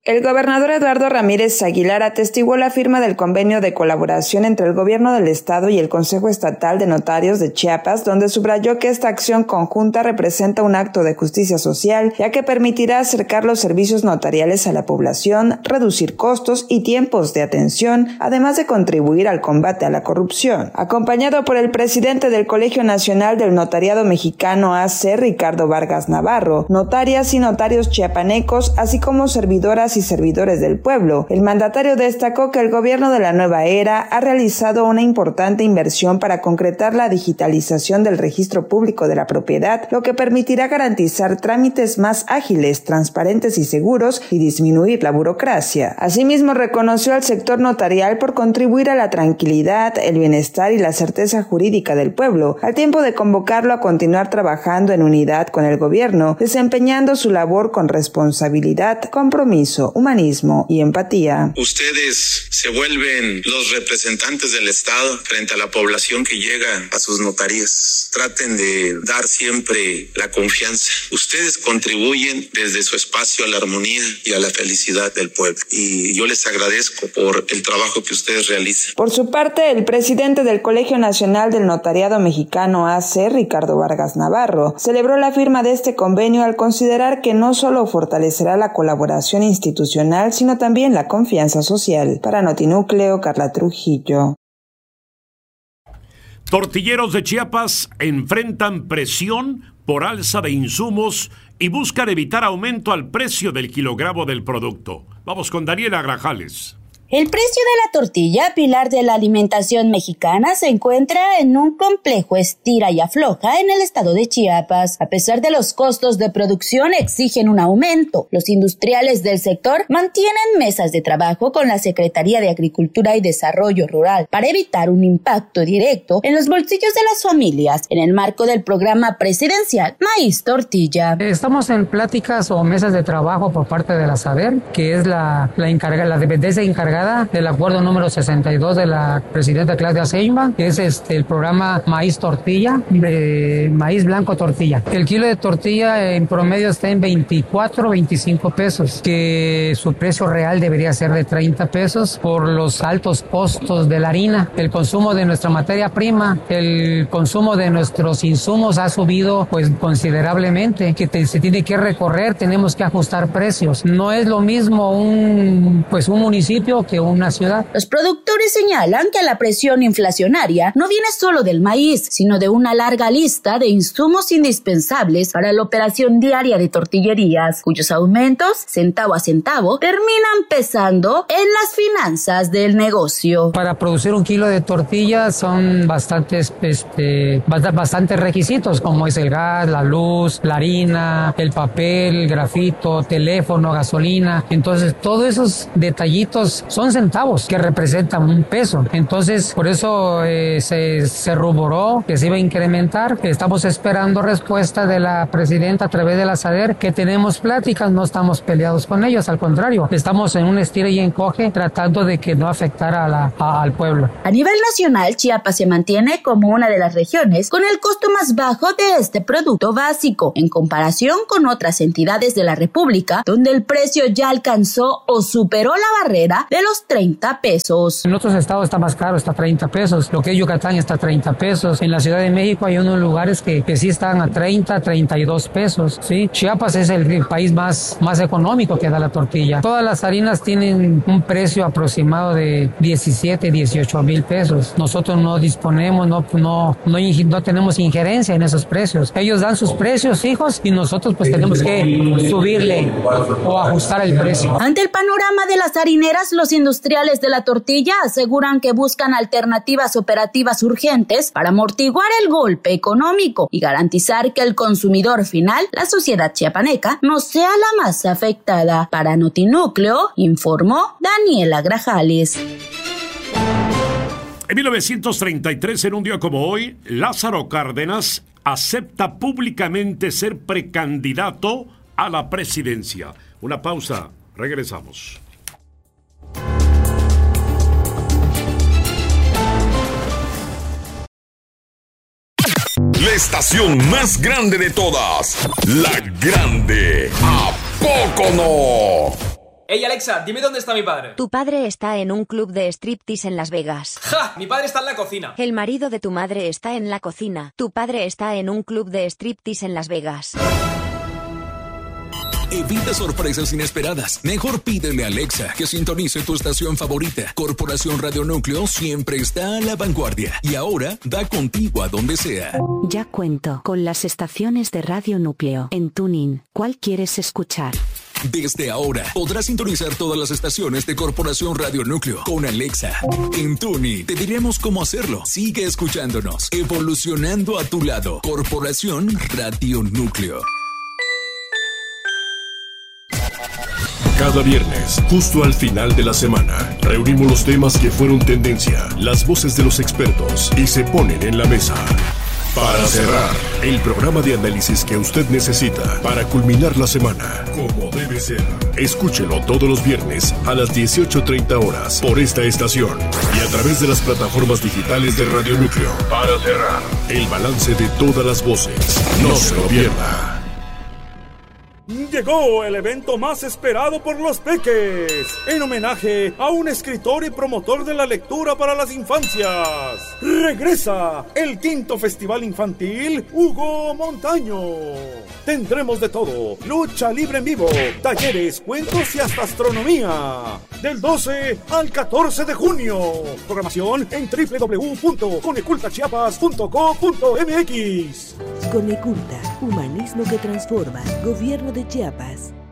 El gobernador Eduardo Ramírez Aguilar atestiguó la firma del convenio de colaboración entre el gobierno del estado y el Consejo Estatal de Notarios de Chiapas, donde subrayó que esta acción conjunta representa un acto de justicia social, ya que permitirá acercar los servicios notariales a la población, reducir costos y tiempos de atención, además de contribuir al combate a la corrupción. Acompañado por el presidente del Colegio Nacional del Notariado Mexicano AC, Ricardo Vargas Navarro, notarias y notarios chiapanecos, así como servidoras y servidores del pueblo, el mandatario destacó que el gobierno de la nueva era ha realizado una importante inversión para concretar la digitalización del registro público de la propiedad, lo que permitirá garantizar trámites más ágiles, transparentes y seguros y disminuir la burocracia. Asimismo, reconoció al sector notarial por contribuir a la tranquilidad, el bienestar y la certeza jurídica del pueblo, al tiempo de convocarlo a continuar trabajando en unidad con el gobierno, desempeñando su labor con responsabilidad, compromiso, humanismo y empatía. Ustedes se vuelven los representantes del Estado frente a la población que llega a sus notarías. Traten de dar siempre la confianza. Ustedes contribuyen desde su espacio a la armonía y a la felicidad del pueblo. Y yo les agradezco por el trabajo que ustedes realizan. Por su parte, el presidente del Colegio Nacional del Notariado Mexicano AC, Ricardo Vargas Navarro, celebró la firma de este convenio al considerar que no solo fortalecerá la colaboración institucional, sino también la confianza social. Para Notinúcleo, Carla Trujillo. Tortilleros de Chiapas enfrentan presión por alza de insumos y buscan evitar aumento al precio del kilogramo del producto. Vamos con Daniela Grajales. El precio de la tortilla, pilar de la alimentación mexicana, se encuentra en un complejo estira y afloja en el estado de Chiapas. A pesar de los costos de producción, exigen un aumento. Los industriales del sector mantienen mesas de trabajo con la Secretaría de Agricultura y Desarrollo Rural para evitar un impacto directo en los bolsillos de las familias en el marco del programa presidencial Maíz Tortilla. Estamos en pláticas o mesas de trabajo por parte de la SADER, que es la dependencia encargada del acuerdo número 62 de la presidenta Claudia Sheinbaum, que es el programa Maíz Tortilla, de maíz blanco tortilla. El kilo de tortilla en promedio está en 24, 25 pesos, que su precio real debería ser de 30 pesos por los altos costos de la harina. El consumo de nuestra materia prima, el consumo de nuestros insumos ha subido pues considerablemente, que se tiene que recorrer, tenemos que ajustar precios. No es lo mismo un municipio que una ciudad. Los productores señalan que la presión inflacionaria no viene solo del maíz, sino de una larga lista de insumos indispensables para la operación diaria de tortillerías, cuyos aumentos, centavo a centavo, terminan pesando en las finanzas del negocio. Para producir un kilo de tortilla son bastantes requisitos, como es el gas, la luz, la harina, el papel, el grafito, teléfono, gasolina. Entonces, todos esos detallitos son centavos que representan un peso. Entonces, por eso se ruboró que se iba a incrementar. Estamos esperando respuesta de la presidenta a través de la SADER, que tenemos pláticas, no estamos peleados con ellos, al contrario, estamos en un estira y encoge tratando de que no afectara al pueblo. A nivel nacional, Chiapas se mantiene como una de las regiones con el costo más bajo de este producto básico, en comparación con otras entidades de la República, donde el precio ya alcanzó o superó la barrera de los 30 pesos. En otros estados está más caro, está a 30 pesos. Lo que es Yucatán está a 30 pesos. En la Ciudad de México hay unos lugares que sí están a 30, 32 pesos. ¿Sí? Chiapas es el país más económico que da la tortilla. Todas las harinas tienen un precio aproximado de 17, 18 mil pesos. Nosotros no disponemos, no tenemos injerencia en esos precios. Ellos dan sus precios fijos y nosotros pues tenemos que subirle o ajustar el precio. Ante el panorama de las harineras, los industriales de la tortilla aseguran que buscan alternativas operativas urgentes para amortiguar el golpe económico y garantizar que el consumidor final, la sociedad chiapaneca, no sea la más afectada. Para Notinúcleo, informó Daniela Grajales. En 1933, en un día como hoy, Lázaro Cárdenas acepta públicamente ser precandidato a la presidencia. Una pausa, regresamos. La estación más grande de todas, La Grande. ¿A poco no? Ey, Alexa, dime dónde está mi padre. Tu padre está en un club de striptease en Las Vegas. ¡Ja! Mi padre está en la cocina. El marido de tu madre está en la cocina. Tu padre está en un club de striptease en Las Vegas. Evita sorpresas inesperadas. Mejor pídele a Alexa que sintonice tu estación favorita. Corporación Radio Núcleo siempre está a la vanguardia y ahora da contigo a donde sea. Ya cuento con las estaciones de Radio Núcleo en TuneIn. ¿Cuál quieres escuchar? Desde ahora podrás sintonizar todas las estaciones de Corporación Radio Núcleo con Alexa. En TuneIn te diremos cómo hacerlo. Sigue escuchándonos, evolucionando a tu lado. Corporación Radio Núcleo. Cada viernes, justo al final de la semana, reunimos los temas que fueron tendencia, las voces de los expertos y se ponen en la mesa. Para cerrar, el programa de análisis que usted necesita para culminar la semana, como debe ser. Escúchelo todos los viernes a las 18:30 horas por esta estación y a través de las plataformas digitales de Radio Núcleo. Para cerrar, el balance de todas las voces. No se lo pierda. Llegó el evento más esperado por los peques, en homenaje a un escritor y promotor de la lectura para las infancias. Regresa el 5º Festival Infantil Hugo Montaño. Tendremos de todo: lucha libre en vivo, talleres, cuentos y hasta astronomía. Del 12 al 14 de junio. Programación en www.conecultachiapas.co.mx. Coneculta, humanismo que transforma. Gobierno de Chiapas.